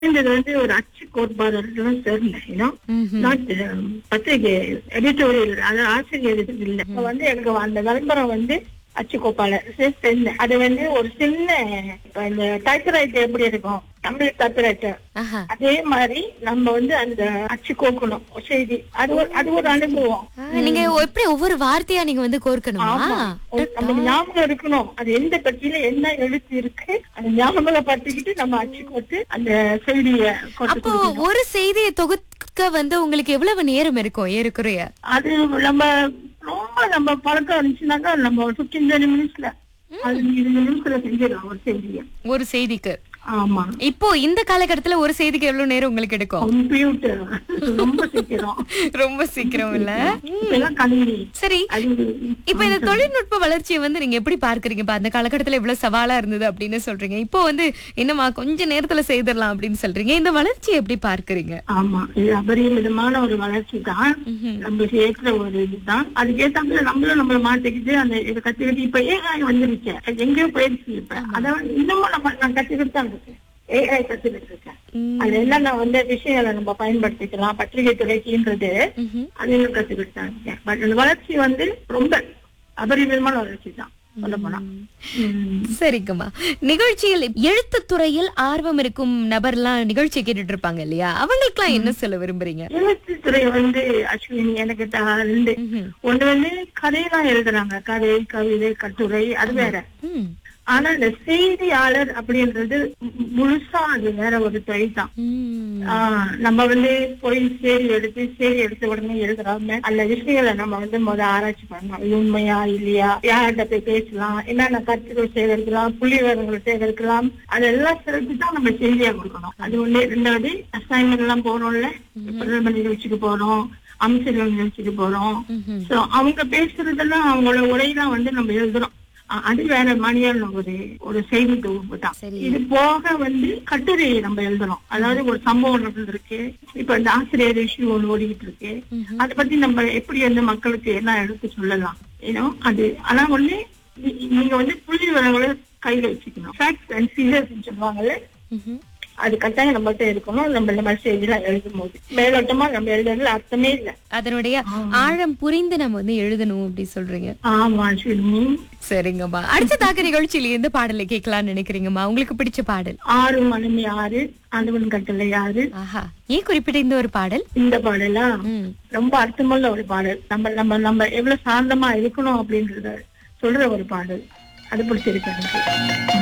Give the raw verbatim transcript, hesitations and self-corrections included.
சேர்ந்தது வந்து ஒரு அச்சு கோட்பாடுலாம் சேர்ந்தேன். ஏன்னா ம்ஹும். நாட் பத்திரிகை எடிட்டோரியல், அது ஆசிரியர் இது இல்ல. அப்ப வந்து எனக்கு அந்த விளம்பரம் வந்து அச்சு கோப்பாளர் சேர்ந்தேன். அது வந்து ஒரு சின்ன இப்ப இந்த டைப்ரைட்டர் எப்படி இருக்கும், தமிழ் டைப்ரைட்டர், ஆஹா. அதே மாதிரி நம்ம வந்து அந்த அச்சு கோக்கணும் செய்தி. அது ஒரு அது ஒரு அனுபவம். ஆ, நீங்க எப்படி ஒவ்வொரு வார்த்தையா நீங்க வந்து கோர்க்கணுமா? ஆமா, ஒரு நமக்கு ஞாபகம் இருக்கணும் அது எந்த பத்தியில என்ன எழுத்து இருக்கு, அந்த ஞாபகப்படுத்திக்கிட்டு நம்ம அச்சு கோத்து அந்த செய்திய கொண்டு அப்போ கொடுக்கணும். ஒரு செய்தியை தொகுக்க வந்து உங்களுக்கு எவ்வளவு நேரம் இருக்கும் ஏறக்குறைய? அது நம்ம ரொம்ப நம்ம பழக்கம் இருந்துச்சுனாக்கா நம்ம பிப்டீன் டுவெண்ட்டி மினிட்ஸ்ல அது இருபது நிமிஷத்துல செஞ்சிடலாம் ஒரு செய்திய. ஒரு செய்திக்கு ஆமா, இப்போ இந்த காலகட்டத்துல ஒரு செய்திக்கு எவ்வளவு நேரம் உங்களுக்கு எடுக்கும்? கம்ப்யூட்டர் ரொம்ப சீக்கிரம். ரொம்ப சீக்கிரம் இல்ல? இப்பெல்லாம் கணினி. சரி, அது இப்ப இந்த தொழில்நுட்ப வளர்ச்சியை வந்து நீங்க எப்படி பார்க்கறீங்க? இப்ப அந்த காலகட்டத்துல இவ்வளவு சவாலா இருந்தது அப்படின்னு சொல்றீங்க, இப்போ வந்து என்னமா கொஞ்ச நேரத்துல செய்திடலாம் அப்படின்னு சொல்றீங்க, இந்த வளர்ச்சியை எப்படி பார்க்கறீங்க? ஆமா, இது அபரிமிதமான ஒரு வளர்ச்சி தான். ம்ஹும். நம்மளுக்கு ஏற்ற ஒரு இதுதான். அதுக்கேத்தாப்புல நம்மளும் நம்மள மாத்திக்கிட்டு அந்த இதை கத்துக்கிட்டு இப்ப ஏஐ வந்துருச்சு, அது எங்கேயோ போயிடுச்சு. இப்ப அதான் இன்னமும் நம்ம நான் கத்துக்கிட்டு தான் இருக்கேன், ஏஐ கத்துக்கிட்டு இருக்கேன். ம். அது என்னென்ன வந்து விஷயங்களை நம்ம பயன்படுத்திக்கலாம் பத்திரிகை துறைக்குன்றது ம்ஹும். அது இன்னும் கத்துக்கிட்டு தான் இருக்கேன். பட் அந்த வளர்ச்சி வந்து ரொம்ப அபரிமிதமான வளர்ச்சி தான் சொல்ல போனா. உம். சரிங்கம்மா, நிகழ்ச்சியில் எழுத்துத் துறையில் ஆர்வம் இருக்கும் நபர்லாம் நிகழ்ச்சி கேட்டுட்டு இருப்பாங்க இல்லையா, அவங்களுக்குலாம் என்ன சொல்ல விரும்புறீங்க? எழுத்துத்துறை வந்து அஸ்வினி எனக்கு த- ரெண்டு. ம்ஹும். ஒண்ணு வந்து கதையெல்லாம் எழுதுறாங்க, கதை, கவிதை, கட்டுரை, அது வேற. ம். ஆனா இந்த செய்தியாளர் அப்படின்றது மு- முழுசா அது வேற ஒரு தொழில் தான். ம். ஆஹ் நம்ம வந்து போய் சேரி எடுத்து சேரி எடுத்த உடனே எழுதுறாம அந்த விஷயங்களை நம்ம வந்து முத ஆராய்ச்சி பண்ணணும். இது உண்மையா இல்லையா, யார்கிட்ட போய் பேசலாம், என்னென்ன கருத்துக்கள் சேகரிக்கலாம், புள்ளி விவரங்களை சேகரிக்கலாம், அதெல்லாம் சேர்த்து தான் நம்ம செய்தியா கொடுக்கணும். அது ஒண்ணு. ரெண்டாவது அசைன்மெண்ட் எல்லாம் போறோம்ல, பிரதமர் நிகழ்ச்சிக்கு போறோம், அமைச்சர்கள் நிகழ்ச்சிக்கு போறோம். ம்ஹும். சோ அவங்க பேசுறதெல்லாம் அவங்களோட உரையெல்லாம் வந்து நம்ம எழுதுறோம். அ- அது வேற மணியான ஒரு ஒரு செய்தி தொகுப்பு தான். சரி. இது போக வந்து கட்டுரையை நம்ம எழுதுறோம். அதாவது ஒரு சம்பவம் நடந்திருக்கு, இப்ப இந்த ஆசிரியர் இஷ்யூ ஒண்ணு ஓடிக்கிட்டு இருக்கு, ம்ஹும். அதை பத்தி நம்ம எப்படி வந்து மக்களுக்கு என்ன எடுத்து சொல்லலாம், ஏன்னோ அது. ஆனா ஒண்ணு, நீ- நீங்க வந்து புள்ளி விவரங்களை கையில வச்சுக்கணும். ஃபேக்ட்ஸ் அண்ட் ஃபிகர்ஸ் சொல்லுவாங்கல்ல, ம்ஹும். அது கட்டாயம் நம்மகிட்ட இருக்கணும். நம்ம இந்த மாதிரி செய்திலாம் எழுதும் போது மேலோட்டமா நம்ம எழுதுறதுல அர்த்தமே இல்லை. அதனுடைய ஆழம் புரிந்து நம்ம வந்து எழுதணும் அப்படி சொல்றீங்க. ஆமா சிறுமி. சரிங்கம்மா, அடுத்ததாக நிகழ்ச்சியில எந்த பாடலை கேட்கலாம்னு நினைக்கிறீங்கம்மா? உங்களுக்கு பிடிச்ச பாடல்? ஆறு மணி ஆறு ஆண்டவன் கட்டளை ஆறு. ஆஹா, ஏன் குறிப்பிட்ட இந்த ஒரு பாடல்? இந்த பாடலா ம். ரொம்ப அர்த்தமுள்ள ஒரு பாடல். நம்ம நம்ம நம்ம எவ்வளவு சாந்தமா இருக்கணும் அப்படின்றத சொல்ற ஒரு பாடல். அது பிடிச்சிருக்கு எனக்கு.